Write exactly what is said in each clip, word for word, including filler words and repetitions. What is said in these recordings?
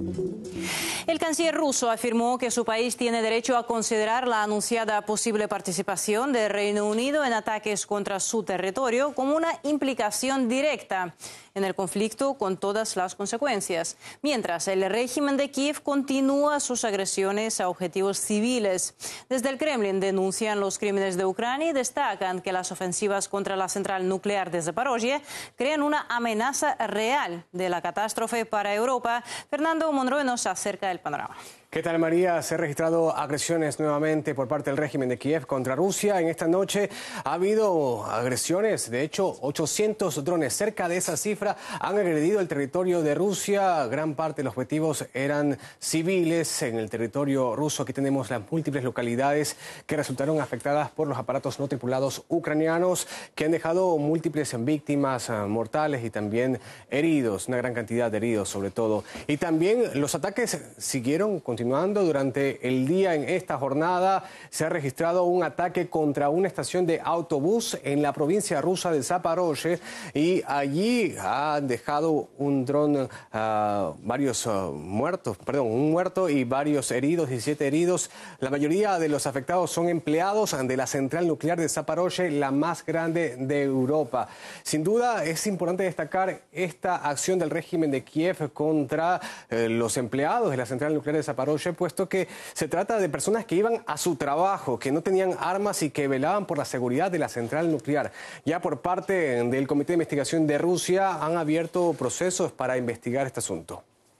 El canciller ruso afirmó que su país tiene derecho a considerar la anunciada posible participación del Reino Unido en ataques contra su territorio como una implicación directa en el conflicto con todas las consecuencias, mientras el régimen de Kiev continúa sus agresiones a objetivos civiles. Desde el Kremlin denuncian los crímenes de Ucrania y destacan que las ofensivas contra la central nuclear de Zaporozhye crean una amenaza real de la catástrofe para Europa. Fernando Monroy nos acerca del panorama. ¿Qué tal, María? Se han registrado agresiones nuevamente por parte del régimen de Kiev contra Rusia. En esta noche ha habido agresiones, de hecho, ochocientos drones. Cerca de esa cifra han agredido el territorio de Rusia. Gran parte de los objetivos eran civiles en el territorio ruso. Aquí tenemos las múltiples localidades que resultaron afectadas por los aparatos no tripulados ucranianos, que han dejado múltiples víctimas mortales y también heridos, una gran cantidad de heridos sobre todo. Y también los ataques siguieron continuando. Durante el día en esta jornada se ha registrado un ataque contra una estación de autobús en la provincia rusa de Zaporozhye y allí han dejado un dron, uh, varios uh, muertos, perdón, un muerto y varios heridos, diecisiete heridos. La mayoría de los afectados son empleados de la central nuclear de Zaporozhye, la más grande de Europa. Sin duda es importante destacar esta acción del régimen de Kiev contra eh, los empleados de la central nuclear de Zaporozhye, puesto que se trata de personas que iban a su trabajo, que no tenían armas y que velaban por la seguridad de la central nuclear. Ya por parte del Comité de Investigación de Rusia han abierto procesos para investigar este asunto.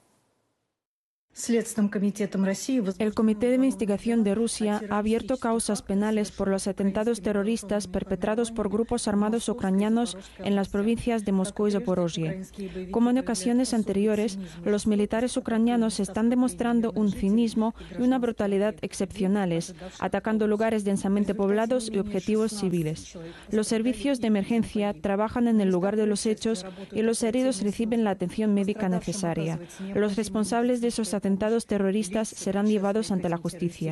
El Comité de Investigación de Rusia ha abierto causas penales por los atentados terroristas perpetrados por grupos armados ucranianos en las provincias de Moscú y Zaporozhye. Como en ocasiones anteriores, los militares ucranianos están demostrando un cinismo y una brutalidad excepcionales, atacando lugares densamente poblados y objetivos civiles. Los servicios de emergencia trabajan en el lugar de los hechos y los heridos reciben la atención médica necesaria. Los responsables de esos atentados atentados terroristas serán llevados ante la justicia.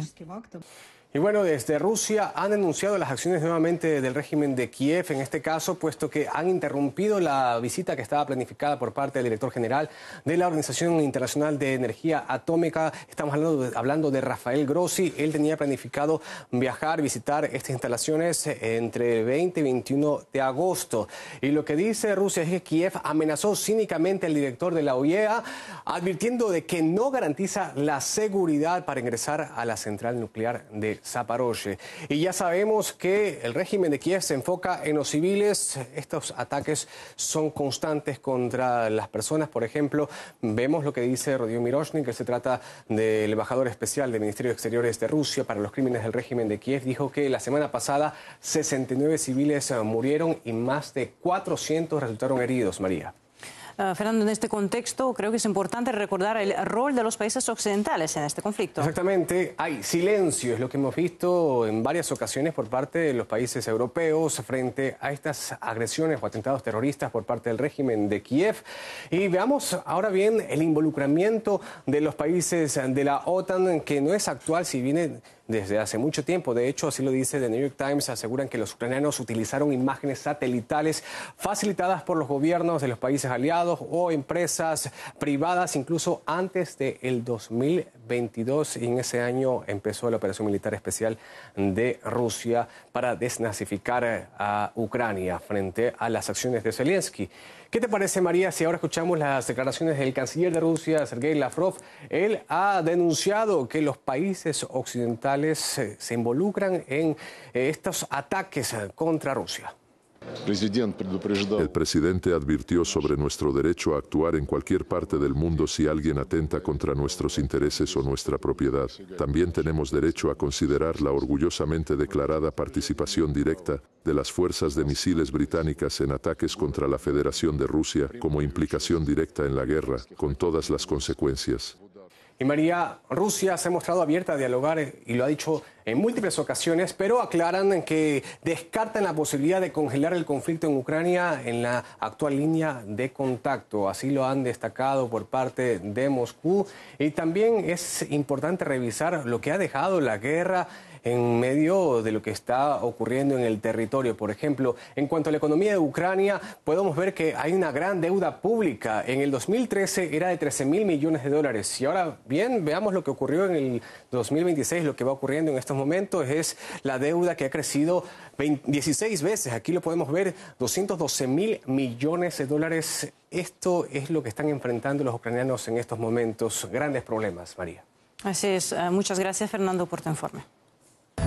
Y bueno, desde Rusia han denunciado las acciones nuevamente del régimen de Kiev, en este caso, puesto que han interrumpido la visita que estaba planificada por parte del director general de la Organización Internacional de Energía Atómica. Estamos hablando de, hablando de Rafael Grossi. Él tenía planificado viajar, visitar estas instalaciones entre el veinte y veintiuno de agosto. Y lo que dice Rusia es que Kiev amenazó cínicamente al director de la O E A, advirtiendo de que no garantiza la seguridad para ingresar a la central nuclear de Zaporozhye. Y ya sabemos que el régimen de Kiev se enfoca en los civiles. Estos ataques son constantes contra las personas. Por ejemplo, vemos lo que dice Rodion Miroshnik, que se trata del embajador especial del Ministerio de Exteriores de Rusia para los crímenes del régimen de Kiev. Dijo que la semana pasada sesenta y nueve civiles murieron y más de cuatrocientos resultaron heridos, María. Uh, Fernando, en este contexto creo que es importante recordar el rol de los países occidentales en este conflicto. Exactamente, hay silencio, es lo que hemos visto en varias ocasiones por parte de los países europeos frente a estas agresiones o atentados terroristas por parte del régimen de Kiev. Y veamos ahora bien el involucramiento de los países de la OTAN, que no es actual, si viene desde hace mucho tiempo. De hecho, así lo dice The New York Times, aseguran que los ucranianos utilizaron imágenes satelitales facilitadas por los gobiernos de los países aliados o empresas privadas, incluso antes del dos mil veintidós, y en ese año empezó la operación militar especial de Rusia para desnazificar a Ucrania frente a las acciones de Zelensky. ¿Qué te parece, María, si ahora escuchamos las declaraciones del canciller de Rusia, Sergei Lavrov? Él ha denunciado que los países occidentales se involucran en estos ataques contra Rusia. El presidente advirtió sobre nuestro derecho a actuar en cualquier parte del mundo si alguien atenta contra nuestros intereses o nuestra propiedad. También tenemos derecho a considerar la orgullosamente declarada participación directa de las fuerzas de misiles británicas en ataques contra la Federación de Rusia como implicación directa en la guerra, con todas las consecuencias. Y María, Rusia se ha mostrado abierta a dialogar y lo ha dicho en múltiples ocasiones, pero aclaran que descartan la posibilidad de congelar el conflicto en Ucrania en la actual línea de contacto. Así lo han destacado por parte de Moscú. Y también es importante revisar lo que ha dejado la guerra en medio de lo que está ocurriendo en el territorio. Por ejemplo, en cuanto a la economía de Ucrania, podemos ver que hay una gran deuda pública. En el dos mil trece era de trece mil millones de dólares. Y ahora bien, veamos lo que ocurrió en el dos mil veintiséis. Lo que va ocurriendo en estos momentos es la deuda que ha crecido dieciséis veces. Aquí lo podemos ver, doscientos doce mil millones de dólares. Esto es lo que están enfrentando los ucranianos en estos momentos. Grandes problemas, María. Así es. Muchas gracias, Fernando, por tu informe.